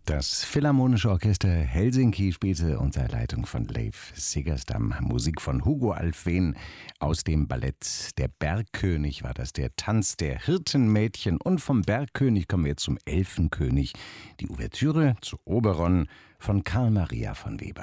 Das Philharmonische Orchester Helsinki spielte unter Leitung von Leif Segerstam Musik von Hugo Alfvén aus dem Ballett Der Bergkönig war das, der Tanz der Hirtenmädchen. Und vom Bergkönig kommen wir jetzt zum Elfenkönig, die Ouvertüre zu Oberon von Carl Maria von Weber.